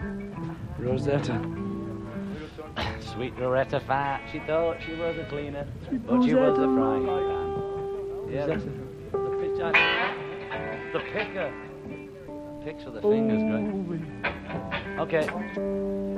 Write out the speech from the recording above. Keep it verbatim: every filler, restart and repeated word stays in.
Rosetta. Sweet Rosetta Fat. She thought she was a cleaner, Sweet but she was a Rosetta. frying pan. Yeah, that's it. The pitcher. The picker. Picks with the fingers, great. Okay.